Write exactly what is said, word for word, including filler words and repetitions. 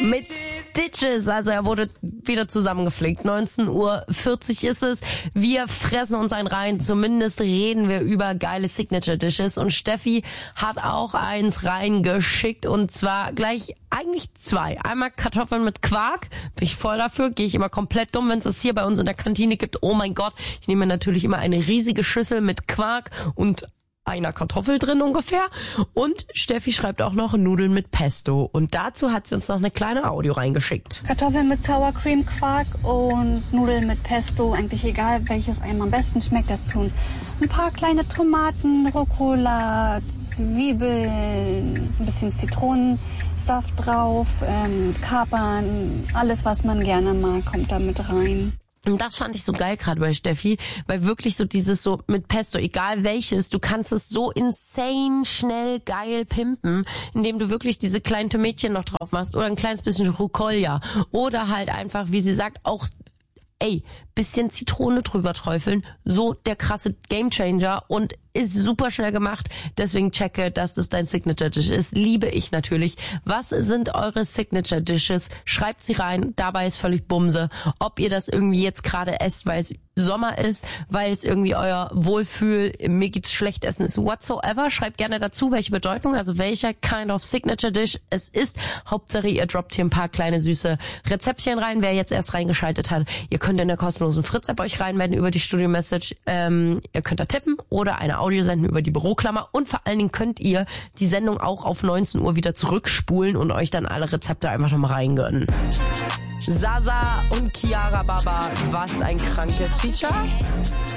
mit Stitches. Also er wurde wieder zusammengeflickt. neunzehn Uhr vierzig ist es. Wir fressen uns einen rein. Zumindest reden wir über geile Signature Dishes. Und Steffi hat auch eins reingeschickt. Und zwar gleich eigentlich zwei. Einmal Kartoffeln mit Quark. Bin ich voll dafür. Gehe ich immer komplett dumm, wenn es das hier bei uns in der Kantine gibt. Oh mein Gott. Ich nehme natürlich immer eine riesige Schüssel mit Quark und einer Kartoffel drin ungefähr. Und Steffi schreibt auch noch Nudeln mit Pesto. Und dazu hat sie uns noch eine kleine Audio reingeschickt. Kartoffeln mit Sour Cream Quark und Nudeln mit Pesto. Eigentlich egal, welches einem am besten schmeckt. Dazu ein paar kleine Tomaten, Rucola, Zwiebeln, ein bisschen Zitronensaft drauf, ähm, Kapern, alles was man gerne mag, kommt da mit rein. Und das fand ich so geil gerade bei Steffi, weil wirklich so dieses so mit Pesto, egal welches, du kannst es so insane schnell geil pimpen, indem du wirklich diese kleinen Tomätchen noch drauf machst oder ein kleines bisschen Rucola oder halt einfach, wie sie sagt, auch ey, bisschen Zitrone drüber träufeln, so der krasse Gamechanger und ist super schnell gemacht, deswegen checke, dass das dein Signature Dish ist, liebe ich natürlich. Was sind eure Signature Dishes? Schreibt sie rein, dabei ist völlig Bumse, ob ihr das irgendwie jetzt gerade esst, weil es Sommer ist, weil es irgendwie euer Wohlfühl, mir geht's schlecht essen ist, whatsoever. Schreibt gerne dazu, welche Bedeutung, also welcher kind of Signature Dish es ist. Hauptsache, ihr droppt hier ein paar kleine süße Rezeptchen rein. Wer jetzt erst reingeschaltet hat, ihr könnt in der kostenlosen Fritz-App euch reinmelden über die Studio-Message. Ähm, ihr könnt da tippen oder eine Audio senden über die Büroklammer und vor allen Dingen könnt ihr die Sendung auch auf neunzehn Uhr wieder zurückspulen und euch dann alle Rezepte einfach nochmal reingönnen. Sasa und Chiara Baba, was ein krankes Feature.